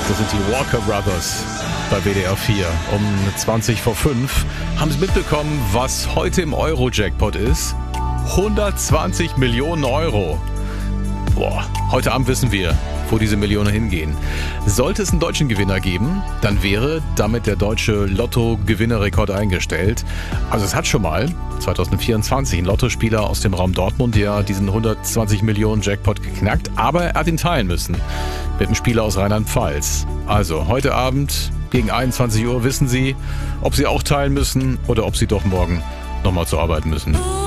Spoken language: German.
Das sind die Walker Brothers bei WDR 4. Um 20 vor 5 haben Sie mitbekommen, was heute im Euro-Jackpot ist? 120 Millionen Euro. Boah, heute Abend wissen wir, wo diese Millionen hingehen. Sollte es einen deutschen Gewinner geben, dann wäre damit der deutsche Lotto-Gewinnerrekord eingestellt. Also es hat schon mal 2024 ein Lottospieler aus dem Raum Dortmund ja diesen 120 Millionen Jackpot geknackt, aber er hat ihn teilen müssen mit einem Spieler aus Rheinland-Pfalz. Also heute Abend gegen 21 Uhr wissen Sie, ob Sie auch teilen müssen oder ob Sie doch morgen nochmal zur Arbeit müssen.